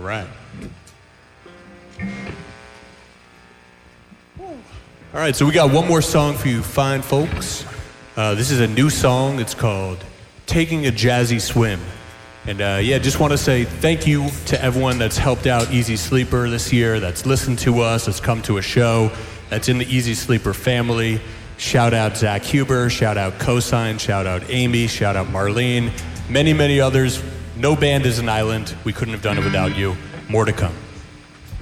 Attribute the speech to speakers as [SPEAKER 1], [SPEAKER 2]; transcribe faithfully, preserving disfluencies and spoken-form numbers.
[SPEAKER 1] right. All right, so we got one more song for you fine folks. Uh, this is a new song. It's called Taking a Jazzy Swim. And uh, yeah, just want to say thank you to everyone that's helped out Easy Sleeper this year, that's listened to us, that's come to a show, that's in the Easy Sleeper family. Shout out Zach Huber, shout out Cosign, shout out Amy, shout out Marlene, many, many others. No band is an island. We couldn't have done it without you. More to come.